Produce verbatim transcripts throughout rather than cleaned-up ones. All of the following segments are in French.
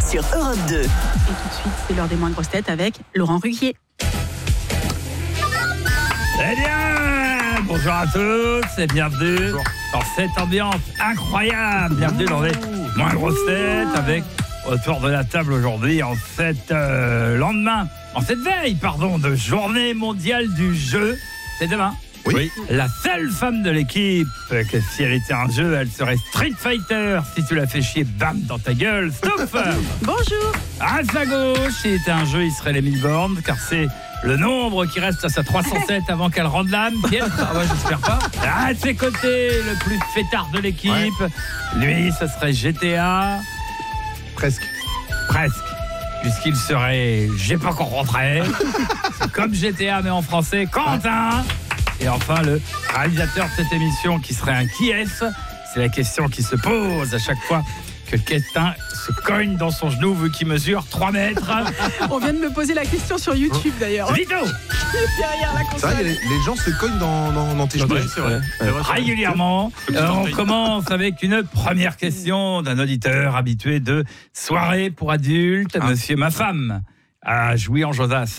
sur Europe deux. Et tout de suite, c'est l'heure des moins grosses têtes avec Laurent Ruquier. Eh bien, bonjour à tous et bienvenue bonjour. Dans cette ambiance incroyable. Bienvenue dans les moins grosses têtes avec autour de la table aujourd'hui en cette euh, lendemain, en cette veille, pardon, de journée mondiale du jeu. C'est demain. Oui. La seule femme de l'équipe que si elle était un jeu, elle serait Street Fighter. Si tu la fais chier, bam, dans ta gueule. Stop. Bonjour. À sa gauche, s'il était un jeu, il serait les mille bornes, car c'est le nombre qui reste à sa trois cent sept avant qu'elle rende l'âme. Pierre, ah ouais, j'espère pas. À ses côtés, le plus fêtard de l'équipe. Ouais. Lui, ce serait G T A. Presque. Presque. Puisqu'il serait J'ai pas encore rentré. C'est comme G T A, mais en français, Quentin. Et enfin, le réalisateur de cette émission qui serait un qui est-ce. C'est la question qui se pose à chaque fois que Quentin se cogne dans son genou vu qu'il mesure trois mètres. On vient de me poser la question sur YouTube d'ailleurs. Vito. Derrière la console. C'est vrai, les, les gens se cognent dans, dans, dans tes genoux. C'est vrai. Euh, régulièrement. Euh, on commence avec une première question d'un auditeur habitué de soirée pour adultes. Ah. Monsieur ma femme a joué en Josas.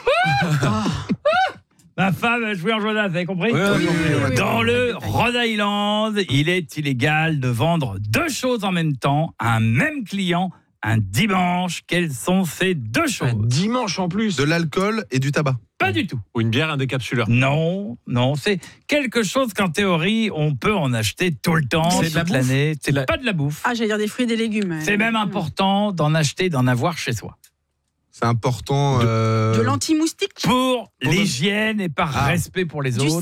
Ma femme a joué en Josas, vous avez compris ? Oui, oui, oui, oui, Dans oui, le Rhode Island, il est illégal de vendre deux choses en même temps à un même client un dimanche. Quelles sont ces deux choses ? Un dimanche en plus. De l'alcool et du tabac. Pas du tout. Ou une bière, un décapsuleur. Non, non, c'est quelque chose qu'en théorie, on peut en acheter tout le temps, c'est toute l'année. C'est la... pas de la bouffe. Ah, j'allais dire des fruits et des légumes. C'est même important d'en acheter, d'en avoir chez soi. C'est important. Euh... De l'anti-moustique. Pour l'hygiène et par ah. respect pour les du autres.